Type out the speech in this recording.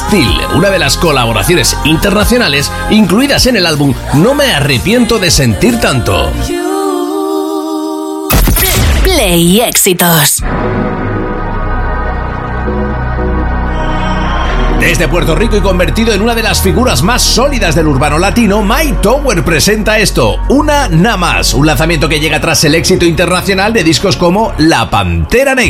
Still, una de las colaboraciones internacionales incluidas en el álbum No me arrepiento de sentir tanto. Play Éxitos. Desde Puerto Rico y convertido en una de las figuras más sólidas del urbano latino, My Tower presenta esto, Una Nada Más, un lanzamiento que llega tras el éxito internacional de discos como La Pantera Negra.